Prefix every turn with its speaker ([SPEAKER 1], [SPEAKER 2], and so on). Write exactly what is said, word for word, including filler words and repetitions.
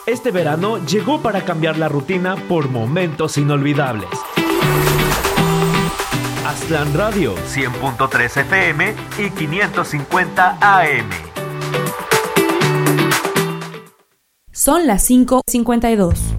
[SPEAKER 1] Este verano llegó para cambiar la rutina por momentos inolvidables. Aztlán Radio, cien punto tres F M y quinientos cincuenta A M.
[SPEAKER 2] Son las cinco cincuenta y dos.